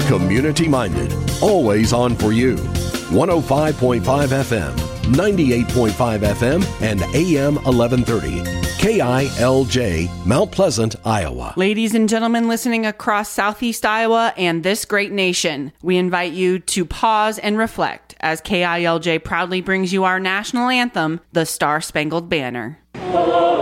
Community-minded, always on for you. 105.5 FM, 98.5 FM, and AM 1130. KILJ, Mount Pleasant, Iowa. Ladies and gentlemen listening across Southeast Iowa and this great nation, we invite you to pause and reflect as KILJ proudly brings you our national anthem, the Star-Spangled Banner.